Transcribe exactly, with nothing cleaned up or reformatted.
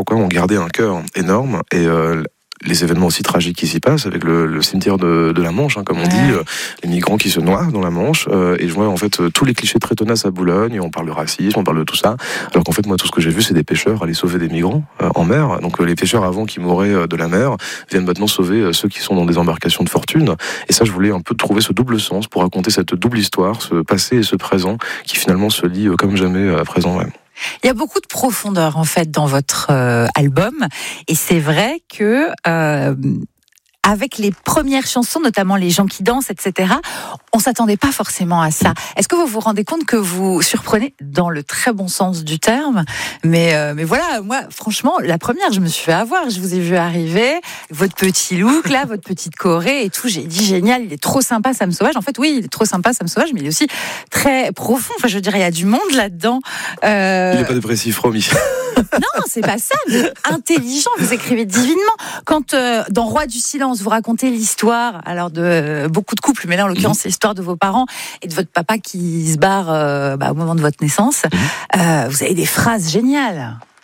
pourquoi, ont gardé un cœur énorme et euh, les événements aussi tragiques qui s'y passent avec le, le cimetière de, de la Manche, hein, comme on ouais. dit, euh, les migrants qui se noient dans la Manche, euh, et je vois en fait euh, tous les clichés très tenaces à Boulogne, et on parle de racisme, on parle de tout ça, alors qu'en fait moi tout ce que j'ai vu c'est des pêcheurs aller sauver des migrants euh, en mer, donc euh, les pêcheurs avant qui mouraient euh, de la mer viennent maintenant sauver euh, ceux qui sont dans des embarcations de fortune, et ça je voulais un peu trouver ce double sens pour raconter cette double histoire, ce passé et ce présent qui finalement se lie euh, comme jamais à présent même. Il y a beaucoup de profondeur en fait dans votre euh, album, et c'est vrai que euh, avec les premières chansons, notamment les gens qui dansent, et cetera, on s'attendait pas forcément à ça. Est-ce que vous vous rendez compte que vous surprenez dans le très bon sens du terme? Mais euh, mais voilà, moi franchement, la première, je me suis fait avoir. Je vous ai vu arriver, votre petit look là, votre petite choré et tout. J'ai dit génial, il est trop sympa, Sam Sauvage. En fait, oui, il est trop sympa, Sam Sauvage, mais il est aussi très profond. Enfin, je veux dire, il y a du monde là-dedans. Euh... Il n'est pas dépressif, Romy. Non, c'est pas ça. Vous êtes intelligent, vous écrivez divinement. Quand euh, dans Roi du silence, vous racontez l'histoire, alors de euh, beaucoup de couples, mais là en l'occurrence, mmh. c'est l'histoire de vos parents et de votre papa qui se barre euh, bah, au moment de votre naissance. Mmh. Euh, vous avez des phrases géniales.